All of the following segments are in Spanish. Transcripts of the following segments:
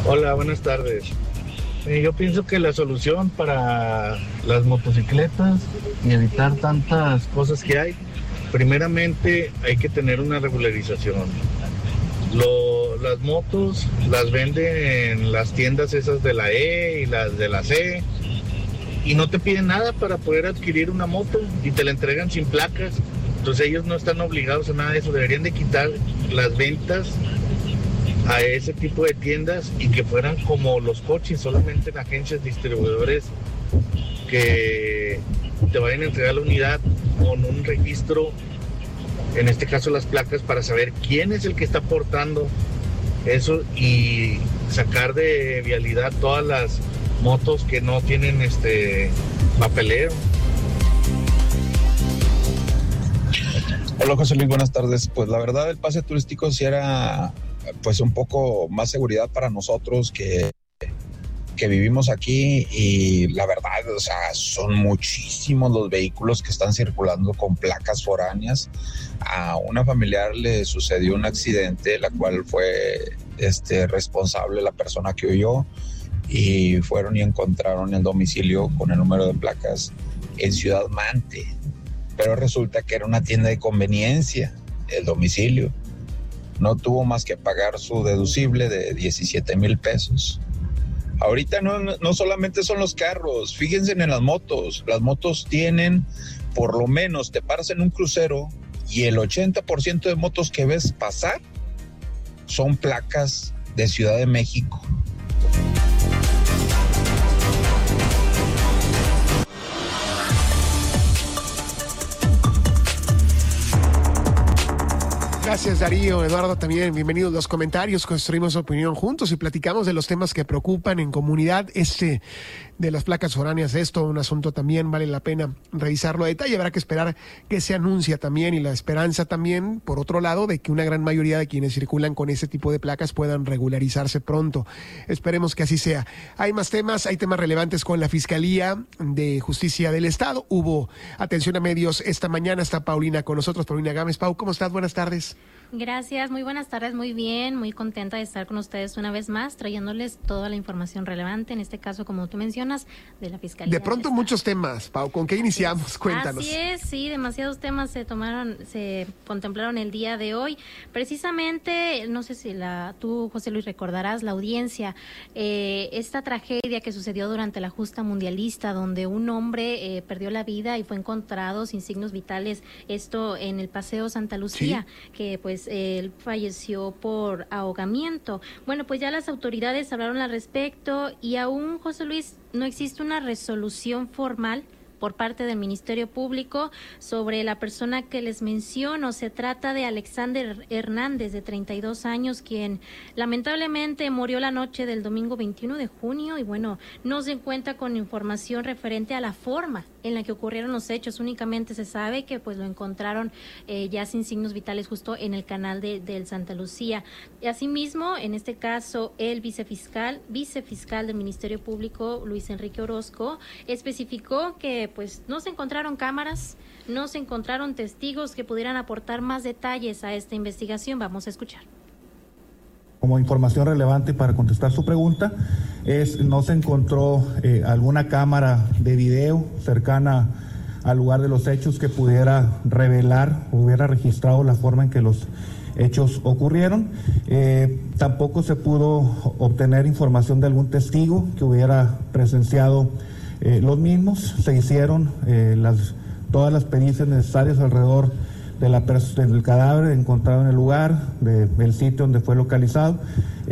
Hola, buenas tardes. Yo pienso que la solución para las motocicletas y evitar tantas cosas que hay, primeramente hay que tener una regularización. Las motos las venden en las tiendas esas de la E y las de la C y no te piden nada para poder adquirir una moto y te la entregan sin placas. Entonces ellos no están obligados a nada de eso. Deberían de quitar las ventas a ese tipo de tiendas y que fueran como los coches, solamente en agencias distribuidores que te vayan a entregar la unidad con un registro, en este caso las placas, para saber quién es el que está portando eso y sacar de vialidad todas las motos que no tienen papeleo. Hola José Luis, buenas tardes. Pues la verdad el pase turístico sí era pues un poco más seguridad para nosotros que vivimos aquí, y la verdad, o sea, son muchísimos los vehículos que están circulando con placas foráneas. A una familiar le sucedió un accidente, la cual fue responsable la persona que huyó, y fueron y encontraron el domicilio con el número de placas en Ciudad Mante, pero resulta que era una tienda de conveniencia el domicilio. No tuvo más que pagar su deducible de 17,000 pesos. Ahorita no solamente son los carros, fíjense en las motos. Las motos tienen, por lo menos, te paras en un crucero y el 80% de motos que ves pasar son placas de Ciudad de México. Gracias, Darío. Eduardo, también bienvenidos a los comentarios. Construimos opinión juntos y platicamos de los temas que preocupan en comunidad. De las placas foráneas, esto un asunto también vale la pena revisarlo a detalle. Habrá que esperar que se anuncia también, y la esperanza también, por otro lado, de que una gran mayoría de quienes circulan con ese tipo de placas puedan regularizarse pronto. Esperemos que así sea. Hay más temas, hay temas relevantes con la Fiscalía de Justicia del Estado. Hubo atención a medios esta mañana. Está Paulina con nosotros, Paulina Gámez. Pau, ¿cómo estás? Buenas tardes. Gracias, muy buenas tardes, muy bien, muy contenta de estar con ustedes una vez más, trayéndoles toda la información relevante, en este caso, como tú mencionas, de la Fiscalía. De pronto muchos temas, Pau, ¿con qué iniciamos? Cuéntanos. Así es, sí, demasiados temas se contemplaron el día de hoy. Precisamente, no sé si tú, José Luis, recordarás la audiencia, esta tragedia que sucedió durante la justa mundialista, donde un hombre perdió la vida y fue encontrado sin signos vitales, esto en el Paseo Santa Lucía, sí, que pues él falleció por ahogamiento. Bueno, pues ya las autoridades hablaron al respecto y aún, José Luis, no existe una resolución formal por parte del Ministerio Público sobre la persona que les menciono. Se trata de Alexander Hernández, de 32 años, quien lamentablemente murió la noche del domingo 21 de junio y bueno, no se cuenta con información referente a la forma en la que ocurrieron los hechos. Únicamente se sabe que pues lo encontraron ya sin signos vitales justo en el canal del Santa Lucía. Y asimismo, en este caso, el vicefiscal del Ministerio Público, Luis Enrique Orozco, especificó que pues no se encontraron cámaras, no se encontraron testigos que pudieran aportar más detalles a esta investigación. Vamos a escuchar. Como información relevante para contestar su pregunta, no se encontró alguna cámara de video cercana al lugar de los hechos que pudiera revelar o hubiera registrado la forma en que los hechos ocurrieron. Tampoco se pudo obtener información de algún testigo que hubiera presenciado los mismos. Se hicieron todas las pericias necesarias alrededor del cadáver encontrado en el lugar, del sitio donde fue localizado.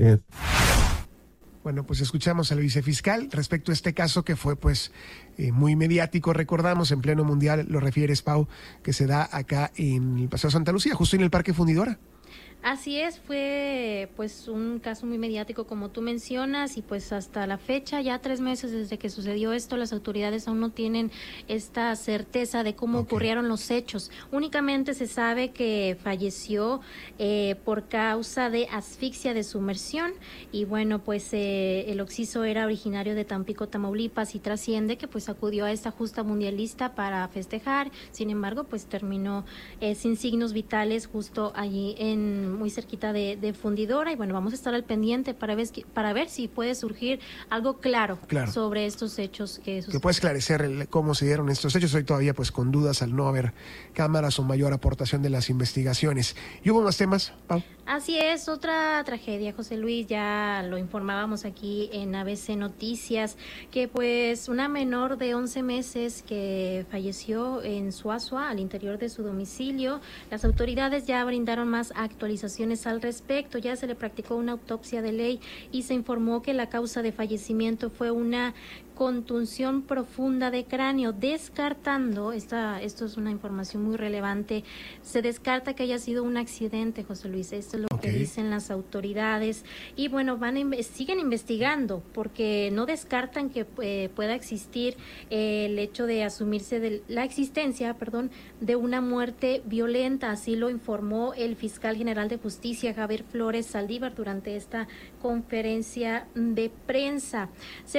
Bueno, pues escuchamos al vicefiscal respecto a este caso que fue pues muy mediático, recordamos, en pleno mundial, lo refieres, Pau, que se da acá en el Paseo Santa Lucía, justo en el Parque Fundidora. Así es, fue pues un caso muy mediático como tú mencionas y pues hasta la fecha, ya 3 meses desde que sucedió esto, las autoridades aún no tienen esta certeza de cómo ocurrieron los hechos. Únicamente se sabe que falleció por causa de asfixia de sumersión y bueno, pues el occiso era originario de Tampico, Tamaulipas y trasciende que pues acudió a esta justa mundialista para festejar, sin embargo pues terminó sin signos vitales justo allí en muy cerquita de Fundidora, y bueno, vamos a estar al pendiente para ver si puede surgir algo claro sobre estos hechos que puede esclarecer cómo se dieron estos hechos. Hoy todavía pues con dudas al no haber cámaras o mayor aportación de las investigaciones. ¿Y hubo más temas, Pau? Así es, otra tragedia, José Luis, ya lo informábamos aquí en ABC Noticias, que pues una menor de 11 meses que falleció en Suazua, al interior de su domicilio. Las autoridades ya brindaron más actualizaciones al respecto, ya se le practicó una autopsia de ley y se informó que la causa de fallecimiento fue una contusión profunda de cráneo, descartando, esto es una información muy relevante, se descarta que haya sido un accidente, José Luis, esto es lo que dicen las autoridades, y bueno, siguen investigando, porque no descartan que pueda existir el hecho de asumirse la existencia de una muerte violenta, así lo informó el fiscal general de justicia, Javier Flores Saldívar, durante esta conferencia de prensa.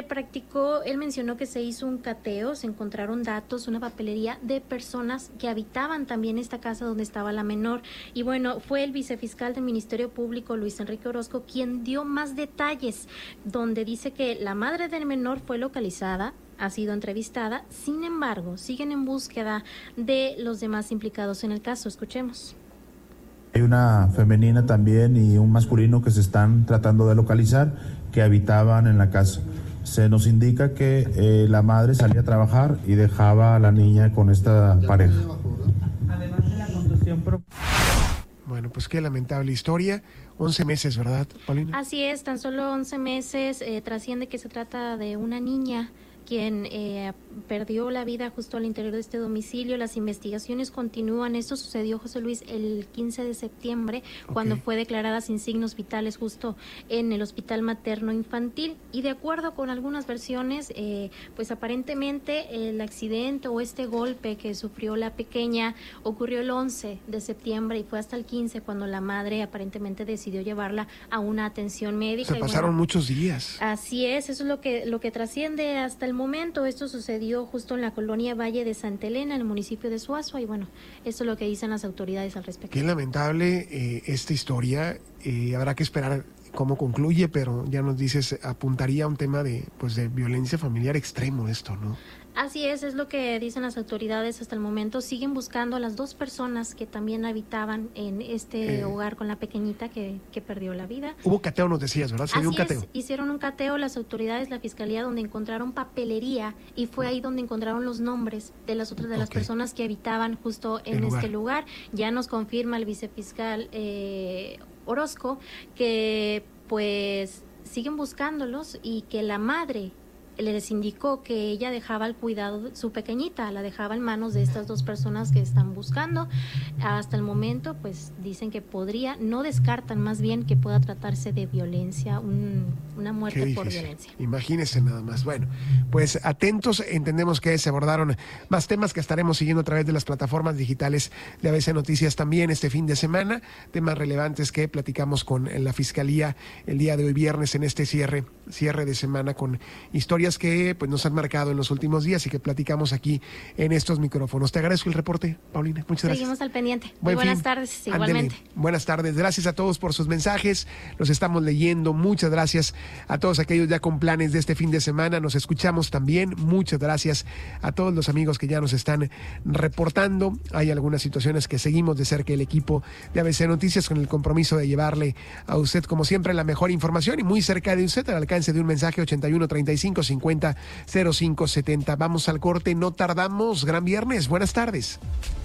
Él mencionó que se hizo un cateo, se encontraron datos, una papelería de personas que habitaban también esta casa donde estaba la menor, y bueno, fue el vicefiscal del Ministerio Público, Luis Enrique Orozco, quien dio más detalles, donde dice que la madre del menor fue localizada, ha sido entrevistada, sin embargo, siguen en búsqueda de los demás implicados en el caso. Escuchemos. Hay una femenina también y un masculino que se están tratando de localizar, que habitaban en la casa. Se nos indica que la madre salía a trabajar y dejaba a la niña con esta pareja. Además de la contusión. Bueno, pues qué lamentable historia. 11 meses, ¿verdad, Paulina? Así es, tan solo 11 meses. Trasciende que se trata de una niña quien perdió la vida justo al interior de este domicilio. Las investigaciones continúan. Esto sucedió, José Luis, el 15 de septiembre, cuando fue declarada sin signos vitales justo en el Hospital Materno Infantil. Y de acuerdo con algunas versiones, pues aparentemente el accidente o este golpe que sufrió la pequeña ocurrió el 11 de septiembre y fue hasta el 15 cuando la madre aparentemente decidió llevarla a una atención médica. Se pasaron muchos días. Así es, eso es lo que trasciende hasta el momento. Esto sucedió justo en la colonia Valle de Santa Elena, en el municipio de Suazua, y bueno, esto es lo que dicen las autoridades al respecto. Qué lamentable esta historia. Habrá que esperar cómo concluye, pero ya nos dices, apuntaría a un tema de violencia familiar extremo esto, ¿no? Así es lo que dicen las autoridades hasta el momento. Siguen buscando a las dos personas que también habitaban en este hogar con la pequeñita que perdió la vida. Hubo cateo, nos decías, ¿verdad? Se dio un cateo. Hicieron un cateo las autoridades, la fiscalía, donde encontraron papelería, y fue ahí donde encontraron los nombres de las otras las personas que habitaban justo en este lugar. Ya nos confirma el vicefiscal Orozco que pues siguen buscándolos y que la madre les indicó que ella dejaba al cuidado de su pequeñita, la dejaba en manos de estas dos personas que están buscando. Hasta el momento, pues dicen que no descartan más bien que pueda tratarse de violencia, una muerte por violencia. Imagínese nada más. Bueno, pues atentos, entendemos que se abordaron más temas que estaremos siguiendo a través de las plataformas digitales de ABC Noticias también este fin de semana, temas relevantes que platicamos con la Fiscalía el día de hoy viernes en este cierre de semana, con historias que pues nos han marcado en los últimos días y que platicamos aquí en estos micrófonos. Te agradezco el reporte, Paulina. Muchas gracias. Seguimos al pendiente. Muy buenas tardes, igualmente. Buenas tardes. Gracias a todos por sus mensajes. Los estamos leyendo. Muchas gracias a todos aquellos ya con planes de este fin de semana. Nos escuchamos también. Muchas gracias a todos los amigos que ya nos están reportando. Hay algunas situaciones que seguimos de cerca el equipo de ABC Noticias con el compromiso de llevarle a usted, como siempre, la mejor información y muy cerca de usted, al alcance de un mensaje 8135500570. Vamos al corte, no tardamos. Gran viernes, buenas tardes.